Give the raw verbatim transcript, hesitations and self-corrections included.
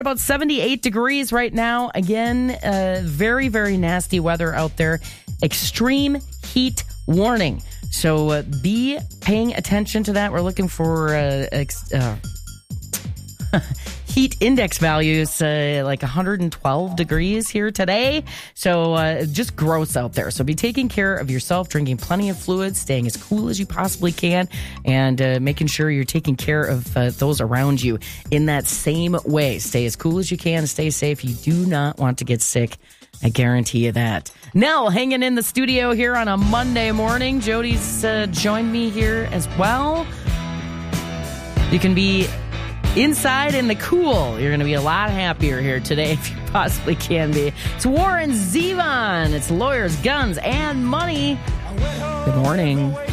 About seventy-eight degrees right now. Again, uh, very, very nasty weather out there. Extreme heat warning. So uh, be paying attention to that. We're looking for uh, ex- uh, heat index values uh, like one hundred twelve degrees here today. So uh, just gross out there. So be taking care of yourself, drinking plenty of fluids, staying as cool as you possibly can, and uh, making sure you're taking care of uh, those around you in that same way. Stay as cool as you can. Stay safe. You do not want to get sick. I guarantee you that. Nell hanging in the studio here on a Monday morning. Jody's uh, joined me here as well. You can be inside in the cool. You're going to be a lot happier here today if you possibly can be. It's Warren Zevon. It's Lawyers, Guns, and Money. Good morning.